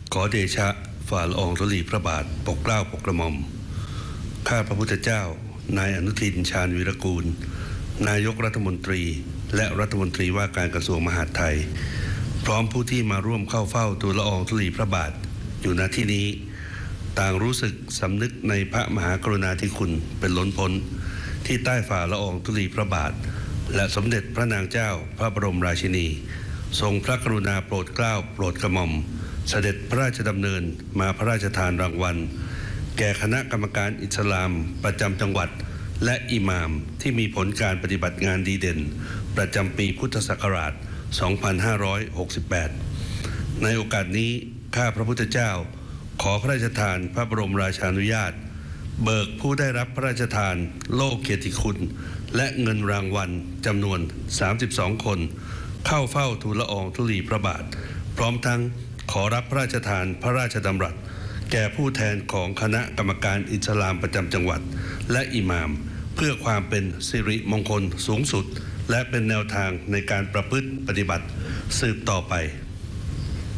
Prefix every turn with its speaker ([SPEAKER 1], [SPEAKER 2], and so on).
[SPEAKER 1] ขอเดชะฝ่าละอองธุลีพระบาทปกเกล้าปกกระหม่อมข้าพระพุทธเจ้านายอนุทินชาญวีรกูลนายกรัฐมนตรีและรัฐมนตรีว่าการกระทรวงมหาดไทยพร้อมผู้ที่มาร่วมเข้าเฝ้าทูลละอองธุลีพระบาทอยู่ณที่นี้ต่างรู้สึกสำนึกในพระมหากรุณาธิคุณเป็นล้นพ้นที่ใต้ฝ่าละอองธุลีพระบาทและสมเด็จพระนางเจ้าพระบรมราชินีทรงพระกรุณาโปรดเกล้าโปรดกระหม่อมเสด็จพระราชดำเนินมาพระราชทานรางวัลแก่คณะกรรมการอิสลามประจำจังหวัดและอิหม่ามที่มีผลการปฏิบัติงานดีเด่นประจำปีพุทธศักราช 2568 ในโอกาสนี้ข้าพระพุทธเจ้าขอพระราชทานพระบรมราชานุญาตเบิกผู้ได้รับพระราชทานโล่เกียรติคุณและเงินรางวัลจำนวน32คนเข้าเฝ้าทูลละอองธุลีพระบาทพร้อมทั้งขอรับพระราชทานพระราชดำรัสแก่ผู้แทนของคณะกรรมการอิสลามประจำจังหวัดและอิหม่ามเพื่อความเป็นสิริมงคลสูงสุดและเป็นแนวทางในการประพฤติปฏิบัติสืบต่อไป